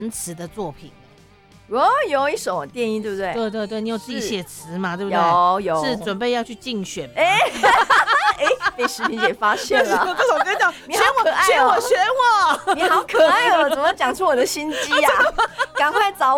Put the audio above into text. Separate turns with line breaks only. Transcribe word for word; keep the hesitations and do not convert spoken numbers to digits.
词的作品。
我有一首电音，对不对？
对对对，你有自己写词嘛？对不对？
有有，
是准备要去竞选。
哎哎，被诗萍姐发现了。
这首歌叫
你好可爱哦，
选我选我，
你好可爱哦，怎么讲出我的心机呀？赶快找